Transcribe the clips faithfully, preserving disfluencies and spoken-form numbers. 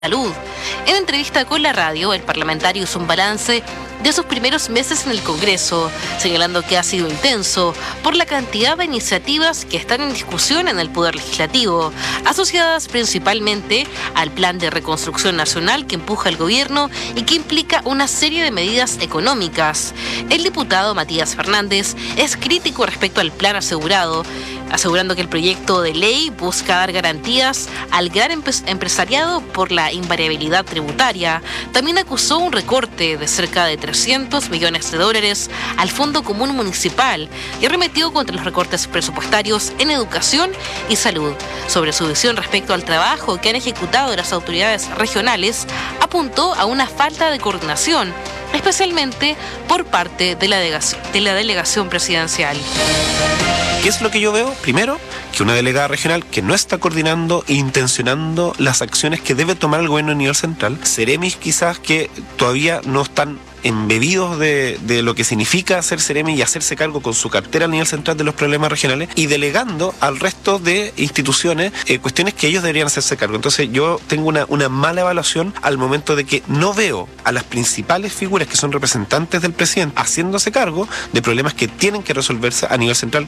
Salud. En entrevista con la radio, el parlamentario hizo un balance de sus primeros meses en el Congreso, señalando que ha sido intenso por la cantidad de iniciativas que están en discusión en el Poder Legislativo, asociadas principalmente al Plan de Reconstrucción Nacional que empuja el gobierno y que implica una serie de medidas económicas. El diputado Matías Fernández es crítico respecto al plan asegurado, asegurando que el proyecto de ley busca dar garantías al gran empresariado por la invariabilidad tributaria. También acusó un recorte de cerca de trescientos millones de dólares al Fondo Común Municipal y arremetió contra los recortes presupuestarios en educación y salud. Sobre su visión respecto al trabajo que han ejecutado las autoridades regionales, apuntó a una falta de coordinación, especialmente por parte de la delegación, de la delegación presidencial. ¿Qué es lo que yo veo? Primero, que una delegada regional que no está coordinando e intencionando las acciones que debe tomar el gobierno a nivel central. Ceremis quizás que todavía no están embebidos de, de lo que significa hacer Ceremi y hacerse cargo con su cartera a nivel central de los problemas regionales y delegando al resto de instituciones eh, cuestiones que ellos deberían hacerse cargo. Entonces yo tengo una, una mala evaluación al momento de que no veo a las principales figuras que son representantes del presidente haciéndose cargo de problemas que tienen que resolverse a nivel central.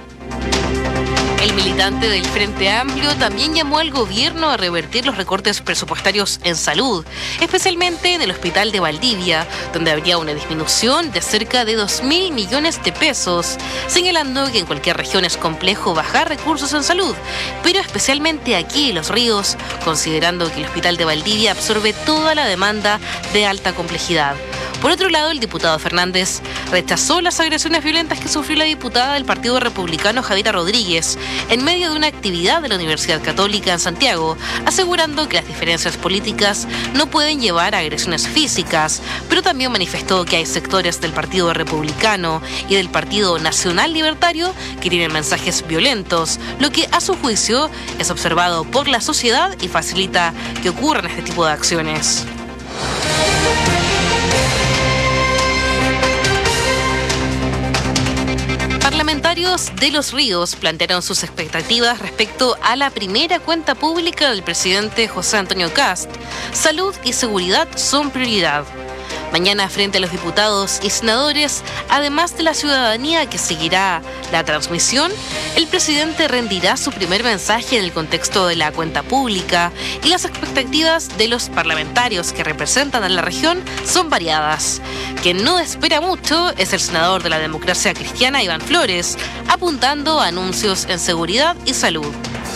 El militante del Frente Amplio también llamó al gobierno a revertir los recortes presupuestarios en salud, especialmente en el Hospital de Valdivia, donde habría una disminución de cerca de dos mil millones de pesos, señalando que en cualquier región es complejo bajar recursos en salud, pero especialmente aquí en Los Ríos, considerando que el Hospital de Valdivia absorbe toda la demanda de alta complejidad. Por otro lado, el diputado Fernández rechazó las agresiones violentas que sufrió la diputada del Partido Republicano Javiera Rodríguez en medio de una actividad de la Universidad Católica en Santiago, asegurando que las diferencias políticas no pueden llevar a agresiones físicas, pero también manifestó que hay sectores del Partido Republicano y del Partido Nacional Libertario que tienen mensajes violentos, lo que a su juicio es observado por la sociedad y facilita que ocurran este tipo de acciones. Parlamentarios de Los Ríos plantearon sus expectativas respecto a la primera cuenta pública del presidente José Antonio Kast. Salud y seguridad son prioridad. Mañana, frente a los diputados y senadores, además de la ciudadanía que seguirá la transmisión, el presidente rendirá su primer mensaje en el contexto de la cuenta pública y las expectativas de los parlamentarios que representan a la región son variadas. Quien no espera mucho es el senador de la Democracia Cristiana, Iván Flores, apuntando a anuncios en seguridad y salud.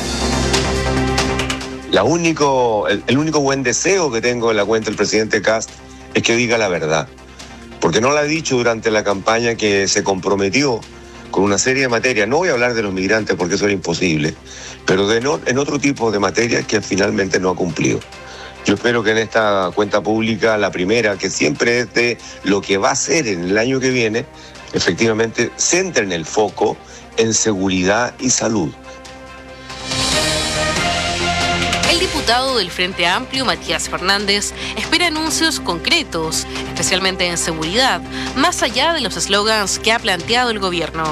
La único, el, el único buen deseo que tengo en la cuenta del presidente Kast es que diga la verdad, porque no la ha dicho durante la campaña, que se comprometió con una serie de materias. No voy a hablar de los migrantes porque eso era imposible, pero de no, en otro tipo de materias que finalmente no ha cumplido. Yo espero que en esta cuenta pública, la primera, que siempre es de lo que va a ser en el año que viene, efectivamente centren el foco en seguridad y salud. El diputado del Frente Amplio, Matías Fernández, espera anuncios concretos, especialmente en seguridad, más allá de los eslogans que ha planteado el gobierno.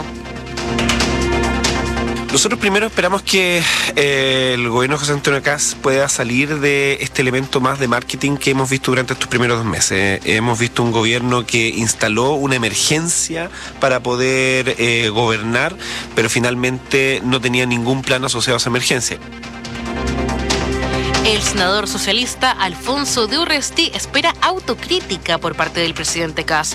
Nosotros primero esperamos que eh, el gobierno de José Antonio Kast pueda salir de este elemento más de marketing que hemos visto durante estos primeros dos meses. Eh, hemos visto un gobierno que instaló una emergencia para poder eh, gobernar, pero finalmente no tenía ningún plan asociado a esa emergencia. El senador socialista Alfonso de Urresti espera autocrítica por parte del presidente Kast.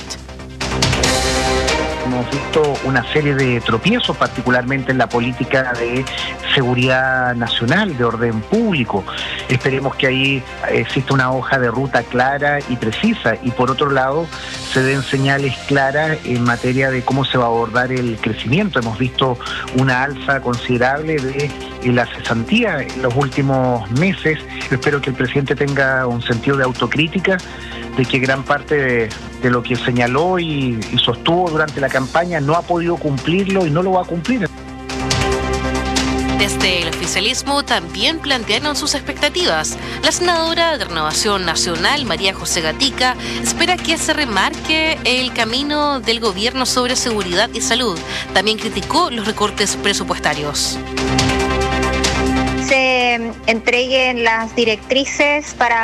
Hemos visto una serie de tropiezos, particularmente en la política de seguridad nacional, de orden público. Esperemos que ahí exista una hoja de ruta clara y precisa, y por otro lado se den señales claras en materia de cómo se va a abordar el crecimiento. Hemos visto una alza considerable de la cesantía en los últimos meses. Yo espero que el presidente tenga un sentido de autocrítica, de que gran parte de, de lo que señaló y, y sostuvo durante la campaña no ha podido cumplirlo y no lo va a cumplir. Desde el oficialismo también plantearon sus expectativas. La senadora de Renovación Nacional, María José Gatica, espera que se remarque el camino del gobierno sobre seguridad y salud. También criticó los recortes presupuestarios. Se que entreguen las directrices para